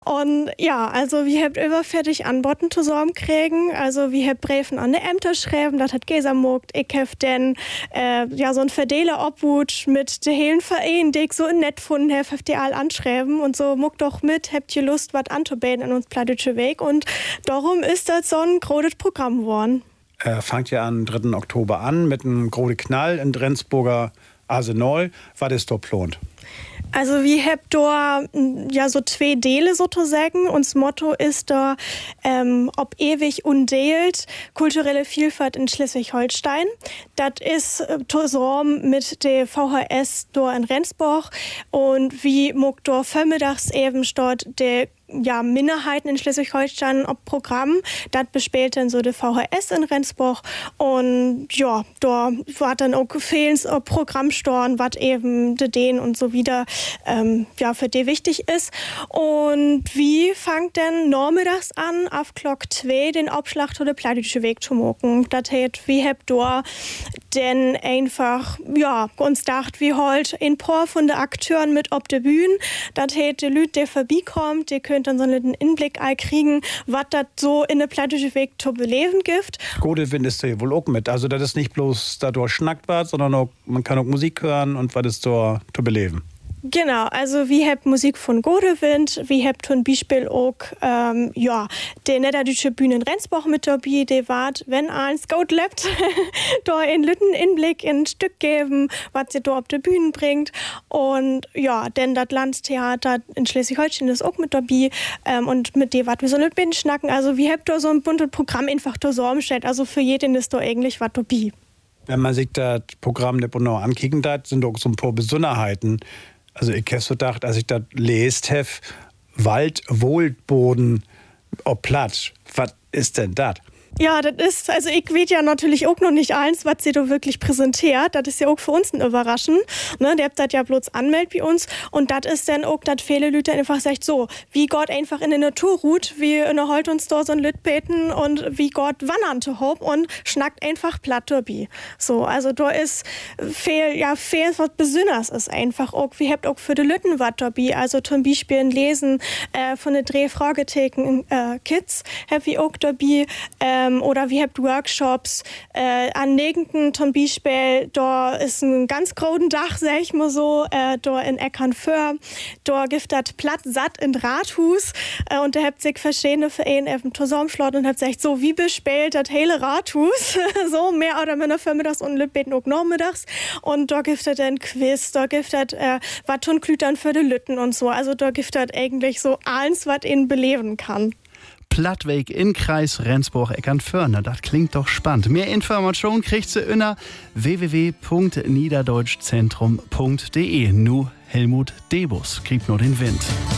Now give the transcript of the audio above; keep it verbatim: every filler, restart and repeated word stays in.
Und ja, also wir habt überfertig Antworten zusammenkriegen. Also wir habt Briefen an die Ämter schreiben, das hat gesamogt. Ich hab dann äh, ja so ein Verdeler Obhut mit der hellen Verein, die ich so nett gefunden hab, habt ihr all anschreiben und so muck doch mit, habt ihr Lust, was anzubieten in uns Plattdeutsche Weg. Und darum ist das so ein großes Programm geworden. Äh, fangt ja am dritten Oktober an mit einem großen Knall in Rendsburger Arsenal. Was ist da geplant? Also wir haben da ja so zwei Dele sozusagen. Uns Motto ist da ähm, ob ewig undeelt kulturelle Vielfalt in Schleswig-Holstein. Das ist äh, zusammen mit der V H S da in Rendsburg und wie muck da vormittags eben dort der ja, Minderheiten in Schleswig-Holstein ob Programm. Das bespielt dann so der V H S in Rendsburg. Und ja, da war dann auch fehlens Programmstorn, was eben de den und so wieder ähm, ja, für die wichtig ist. Und wie fangt denn nachmittags an, auf Glock zwei den Abschlag zu der Plattdeutsche Weg zu machen? Das heißt, wie habt da denn einfach, ja, uns dacht, wie halt ein paar von den Akteuren mit auf der Bühne. Das heißt, die Leute, die vorbeikommt, die können dann so einen Inblick kriegen, was das so in der Plattdeutsche Weg zu beleben gibt. Godelwind ist da ja wohl auch mit. Also das ist nicht bloß dadurch schnackt wird, sondern auch, man kann auch Musik hören und was ist da zu beleben. Genau, also wie habt Musik von Godewind, wie habt zum Beispiel auch ähm, ja, der Niederdeutsche Bühne in Rendsburg mit dabei, der wart, wenn eins gut lebt, da in Lütten Inblick in ein Stück geben, was sie da auf die Bühne bringt. Und ja, denn das Landestheater in Schleswig-Holstein ist auch mit dabei ähm, und mit dem, was wir so nicht bin schnacken. Also wie habt da so ein buntes Programm einfach da so umstellt, also für jeden ist da eigentlich was dabei. Wenn man sich das Programm nicht genau ankicken hat, sind auch so ein paar Besonderheiten. Also ich habe so gedacht, als ich das lest habe, Wald, Wohlboden, ob Platz. Was ist denn das? Ja, das ist, also ich weiß ja natürlich auch noch nicht eins, was sie da wirklich präsentiert. Das ist ja auch für uns ein Überraschen. Ne? Der habt das ja bloß anmeldet bei uns. Und das ist dann auch, dass viele Leute einfach sagt, so, wie Gott einfach in der Natur ruht, wie in der Holt uns da so ein Lüt beten und wie Gott wandern zu hob und schnackt einfach platt dabei. So, also da ist viel, ja, viel, was Besonderes ist einfach auch. Wir habt auch für die Lütten was dabei. Also zum Beispiel ein Lesen äh, von den drei Fragetheken äh, Kids hab ich auch dabei. Äh, Oder wir habt Workshops äh, an Negenden zum Beispiel, da ist ein ganz großen Dach, sag ich mal so, äh, da in Eckernförde, da gibt das Platz satt in Rathus äh, und da habt sich verschiedene Vereine auf dem Zusammenschlott und habt gesagt, so wie bespielt das hele Rathus, so mehr oder minder vormittags und Lütbeten auch nachmittags und da gibt es ein Quiz, da gibt es äh, was tun Klütern für die Lütten und so, also da gibt es eigentlich so alles, was ihn beleben kann. Plattweg in Kreis Rendsburg-Eckernförde. Das klingt doch spannend. Mehr Informationen kriegt ihr unter w w w punkt niederdeutschzentrum punkt de. Nu Helmut Debus kriegt nur den Wind.